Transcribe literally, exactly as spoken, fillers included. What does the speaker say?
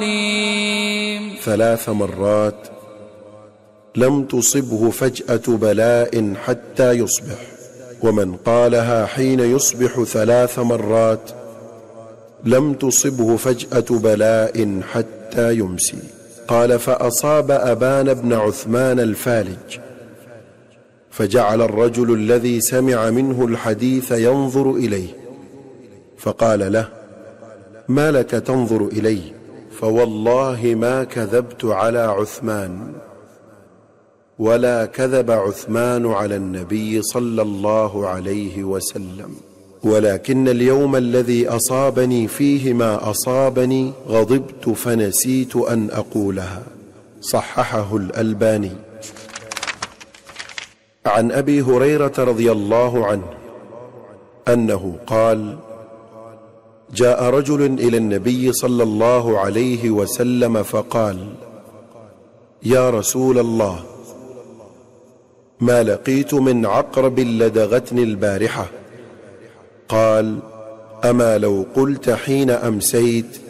ثلاث مرات لم تصبه فجأة بلاء حتى يصبح، ومن قالها حين يصبح ثلاث مرات لم تصبه فجأة بلاء حتى يمسي. قال: فأصاب أبان بن عثمان الفالج، فجعل الرجل الذي سمع منه الحديث ينظر إليه، فقال له: ما لك تنظر إلي؟ فوالله ما كذبت على عثمان ولا كذب عثمان على النبي صلى الله عليه وسلم، ولكن اليوم الذي أصابني فيه ما أصابني غضبت فنسيت أن أقولها. صححه الألباني. عن أبي هريرة رضي الله عنه أنه قال: جاء رجل إلى النبي صلى الله عليه وسلم فقال: يا رسول الله، ما لقيت من عقرب لدغتني البارحة. قال: أما لو قلت حين أمسيت